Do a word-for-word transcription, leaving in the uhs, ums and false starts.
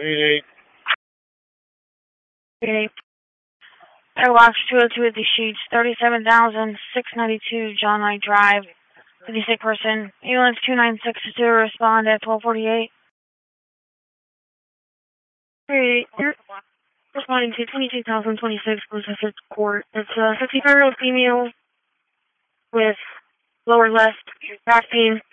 eight. eight. Airbox two oh two at the sheets, thirty-seven thousand six hundred ninety-two John Knight Drive, fifty-six person. Ambulance two nine six two, respond at twelve forty-eight. Hey, you're responding to twenty-two thousand twenty-six Pacific Court. It's a fifty-five-year-old female with lower left back pain,